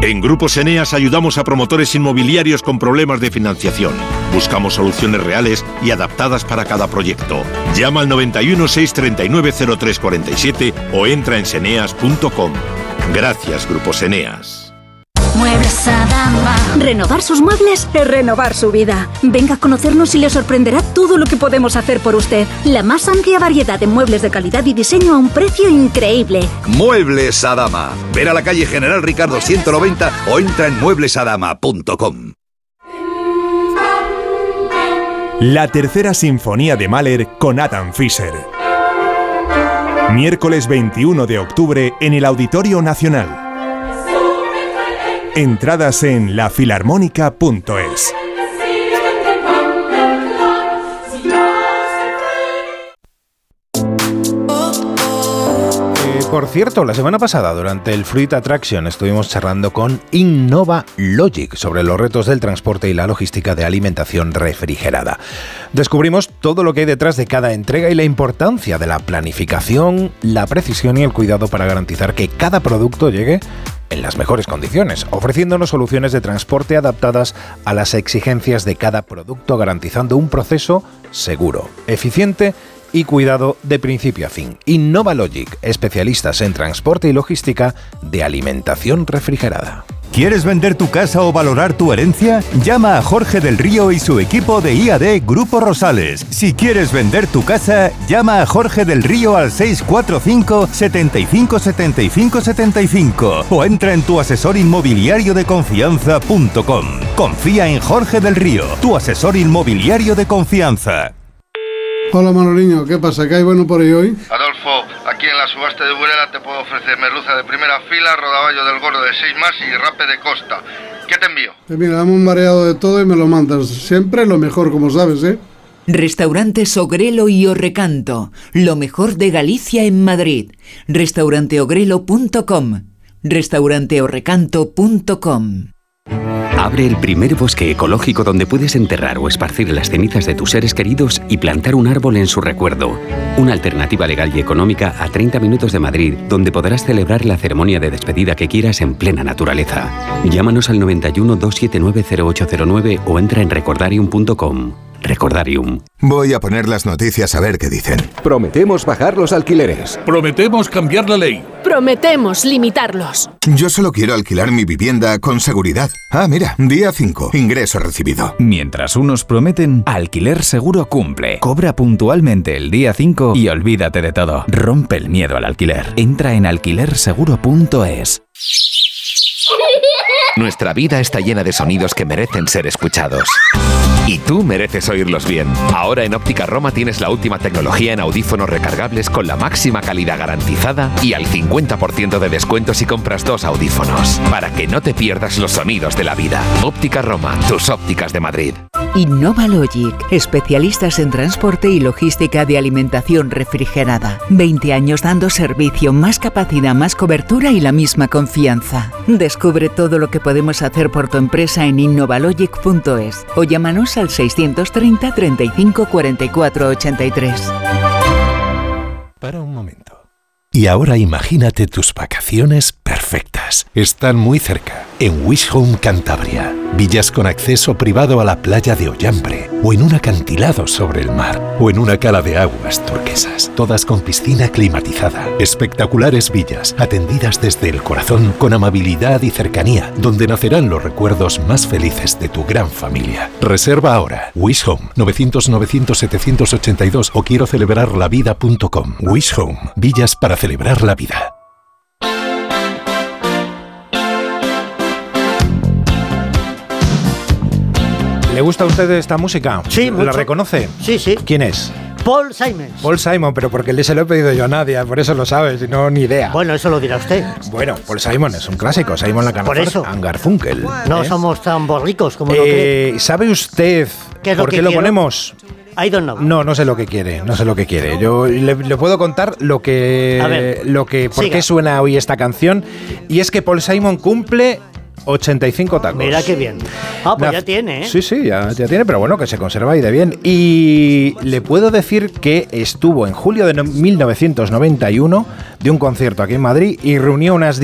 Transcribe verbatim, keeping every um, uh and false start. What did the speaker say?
En Grupos Eneas ayudamos a promotores inmobiliarios con problemas de financiación. Buscamos soluciones reales y adaptadas para cada proyecto. Llama al noventa y uno, seiscientos treinta y nueve, cero tres cuarenta y siete o entra en seneas punto com. Gracias, Grupos Eneas. Muebles Adama. Renovar sus muebles es renovar su vida. Venga a conocernos y le sorprenderá todo lo que podemos hacer por usted. La más amplia variedad de muebles de calidad y diseño a un precio increíble. Muebles Adama. Ven a la calle General Ricardo ciento noventa o entra en muebles adama punto com. La tercera sinfonía de Mahler con Adam Fischer. Miércoles veintiuno de octubre en el Auditorio Nacional. Entradas en la filarmónica punto es. Eh, por cierto, la semana pasada durante el Fruit Attraction estuvimos charlando con Innova Logic sobre los retos del transporte y la logística de alimentación refrigerada. Descubrimos todo lo que hay detrás de cada entrega y la importancia de la planificación, la precisión y el cuidado para garantizar que cada producto llegue en las mejores condiciones, ofreciéndonos soluciones de transporte adaptadas a las exigencias de cada producto, garantizando un proceso seguro, eficiente y cuidado de principio a fin. Innova Logic, especialistas en transporte y logística de alimentación refrigerada. ¿Quieres vender tu casa o valorar tu herencia? Llama a Jorge del Río y su equipo de I A D Grupo Rosales. Si quieres vender tu casa, llama a Jorge del Río al seis cuatro cinco, setenta y cinco, setenta y cinco, setenta y cinco o entra en tu asesor inmobiliario de confianza punto com. Confía en Jorge del Río, tu asesor inmobiliario de confianza. Hola Manoliño, ¿qué pasa? ¿Qué hay bueno por ahí hoy? Adolfo, aquí en la subasta de Burela te puedo ofrecer merluza de primera fila, rodaballo del gordo de seis más y rape de costa. ¿Qué te envío? Pues mira, dame un mareado de todo y me lo mandas. Siempre lo mejor, como sabes, ¿eh? Restaurantes Ogrelo y Orrecanto, lo mejor de Galicia en Madrid. restaurante ogrelo punto com, restaurante orrecanto punto com. Abre el primer bosque ecológico donde puedes enterrar o esparcir las cenizas de tus seres queridos y plantar un árbol en su recuerdo. Una alternativa legal y económica a treinta minutos de Madrid, donde podrás celebrar la ceremonia de despedida que quieras en plena naturaleza. Llámanos al noventa y uno, doscientos setenta y nueve, cero ocho cero nueve o entra en recordarium punto com. Recordarium. Voy a poner las noticias a ver qué dicen. Prometemos bajar los alquileres. Prometemos cambiar la ley. Prometemos limitarlos. Yo solo quiero alquilar mi vivienda con seguridad. Ah, mira, día cinco, ingreso recibido. Mientras unos prometen, Alquiler Seguro cumple. Cobra puntualmente el día cinco y olvídate de todo. Rompe el miedo al alquiler. Entra en alquiler seguro punto es. Nuestra vida está llena de sonidos que merecen ser escuchados. Y tú mereces oírlos bien. Ahora en Óptica Roma tienes la última tecnología en audífonos recargables con la máxima calidad garantizada y al cincuenta por ciento de descuento si compras dos audífonos. Para que no te pierdas los sonidos de la vida. Óptica Roma, tus ópticas de Madrid. Innova Logic, especialistas en transporte y logística de alimentación refrigerada. veinte años dando servicio, más capacidad, más cobertura y la misma confianza. Descubre todo lo que podemos hacer por tu empresa en innovalogic punto es o llámanos al seiscientos treinta, treinta y cinco, cuarenta y cuatro, ochenta y tres. Para un momento. Y ahora imagínate tus vacaciones perfectas. Están muy cerca, en Wish Home Cantabria. Villas con acceso privado a la playa de Ollambre, o en un acantilado sobre el mar, o en una cala de aguas turquesas, todas con piscina climatizada. Espectaculares villas, atendidas desde el corazón, con amabilidad y cercanía, donde nacerán los recuerdos más felices de tu gran familia. Reserva ahora. Wish Home, novecientos, novecientos, setecientos ochenta y dos o quiero celebrar la vida punto com. Wish Home, villas para celebrar la vida. ¿Le gusta a usted esta música? Sí, mucho. ¿La reconoce? Sí, sí. ¿Quién es? Paul Simon. Paul Simon, pero porque le se lo he pedido yo a Nadia, por eso lo sabes, si no, ni idea. Bueno, eso lo dirá usted. Bueno, Paul Simon es un clásico, Simon la Por eso. Garfunkel. No ¿eh? somos tan borricos como eh, lo cree. ¿Sabe usted ¿Qué es por lo qué que lo quiero? ponemos? I don't know. No, no sé lo que quiere, no sé lo que quiere. Yo le, le puedo contar lo que, a ver, lo que, por siga. qué suena hoy esta canción, y es que Paul Simon cumple ochenta y cinco tacos. Mira qué bien. Ah, pues Naz- ya tiene, ¿eh? Sí, sí, ya, ya tiene, pero bueno, que se conserva ahí de bien. Y le puedo decir que estuvo en julio de no- mil novecientos noventa y uno de un concierto aquí en Madrid y reunió unas